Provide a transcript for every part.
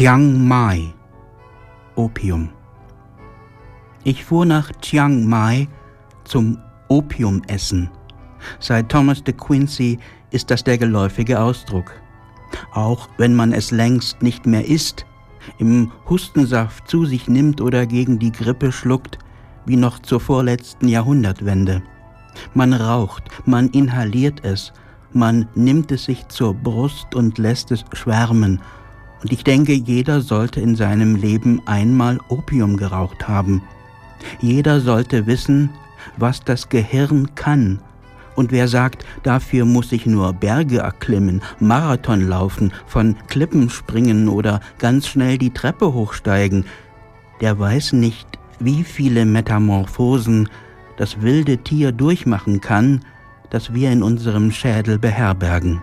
Chiang Mai, Opium. Ich fuhr nach Chiang Mai zum Opiumessen. Seit Thomas de Quincey ist das der geläufige Ausdruck. Auch wenn man es längst nicht mehr isst, im Hustensaft zu sich nimmt oder gegen die Grippe schluckt, wie noch zur vorletzten Jahrhundertwende. Man raucht, man inhaliert es, man nimmt es sich zur Brust und lässt es schwärmen. Und ich denke, jeder sollte in seinem Leben einmal Opium geraucht haben. Jeder sollte wissen, was das Gehirn kann. Und wer sagt, dafür muss ich nur Berge erklimmen, Marathon laufen, von Klippen springen oder ganz schnell die Treppe hochsteigen, der weiß nicht, wie viele Metamorphosen das wilde Tier durchmachen kann, das wir in unserem Schädel beherbergen.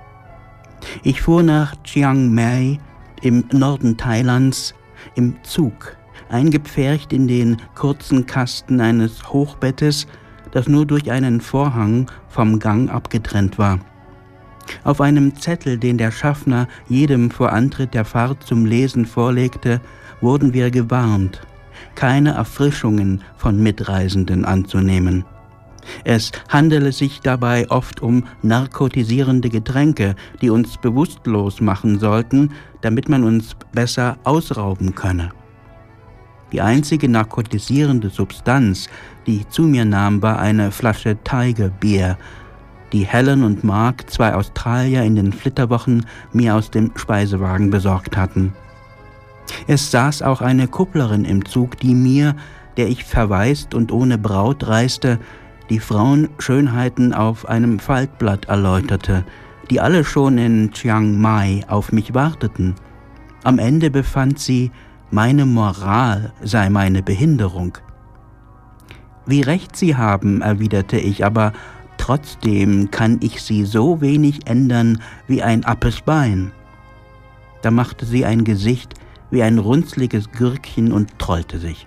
Ich fuhr nach Chiang Mai im Norden Thailands im Zug, eingepfercht in den kurzen Kasten eines Hochbettes, das nur durch einen Vorhang vom Gang abgetrennt war. Auf einem Zettel, den der Schaffner jedem vor Antritt der Fahrt zum Lesen vorlegte, wurden wir gewarnt, keine Erfrischungen von Mitreisenden anzunehmen. Es handele sich dabei oft um narkotisierende Getränke, die uns bewusstlos machen sollten, damit man uns besser ausrauben könne. Die einzige narkotisierende Substanz, die ich zu mir nahm, war eine Flasche Tiger Beer, die Helen und Mark, zwei Australier, in den Flitterwochen mir aus dem Speisewagen besorgt hatten. Es saß auch eine Kupplerin im Zug, die mir, der ich verwaist und ohne Braut reiste, die Frauenschönheiten auf einem Faltblatt erläuterte, die alle schon in Chiang Mai auf mich warteten. Am Ende befand sie, meine Moral sei meine Behinderung. Wie recht Sie haben, erwiderte ich, aber trotzdem kann ich Sie so wenig ändern wie ein appes Bein. Da machte sie ein Gesicht wie ein runzliges Gürkchen und trollte sich.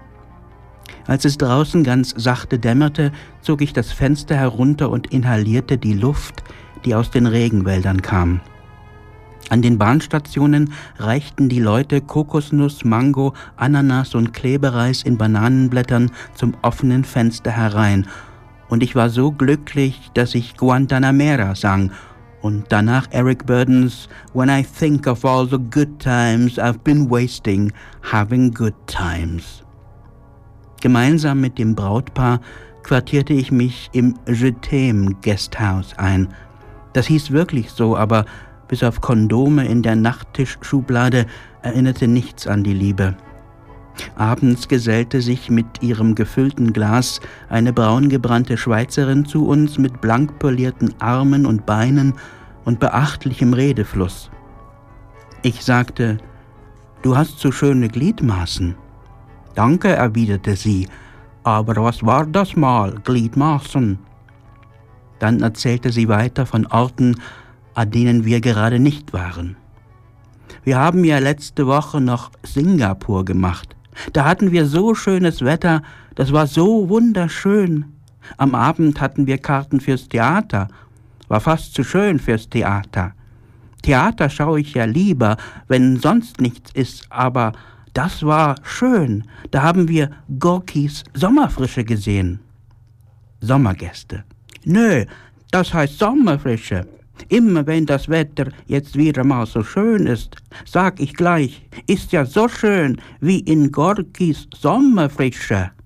Als es draußen ganz sachte dämmerte, zog ich das Fenster herunter und inhalierte die Luft, die aus den Regenwäldern kam. An den Bahnstationen reichten die Leute Kokosnuss, Mango, Ananas und Klebereis in Bananenblättern zum offenen Fenster herein, und ich war so glücklich, dass ich Guantanamera sang und danach Eric Burdens When I think of all the good times I've been wasting, having good times. Gemeinsam mit dem Brautpaar quartierte ich mich im Je t'aime Guesthouse ein. Das hieß wirklich so, aber bis auf Kondome in der Nachttischschublade erinnerte nichts an die Liebe. Abends gesellte sich mit ihrem gefüllten Glas eine braungebrannte Schweizerin zu uns mit blank polierten Armen und Beinen und beachtlichem Redefluss. Ich sagte, »Du hast so schöne Gliedmaßen.« »Danke«, erwiderte sie, »aber was war das mal, Gliedmaßen?« Dann erzählte sie weiter von Orten, an denen wir gerade nicht waren. Wir haben ja letzte Woche noch Singapur gemacht. Da hatten wir so schönes Wetter, das war so wunderschön. Am Abend hatten wir Karten fürs Theater, war fast zu schön fürs Theater. Theater schaue ich ja lieber, wenn sonst nichts ist, aber das war schön. Da haben wir Gorkis Sommerfrische gesehen. Sommergäste. Nö, das heißt Sommerfrische. Immer wenn das Wetter jetzt wieder mal so schön ist, sag ich gleich, ist ja so schön wie in Gorkis Sommerfrische.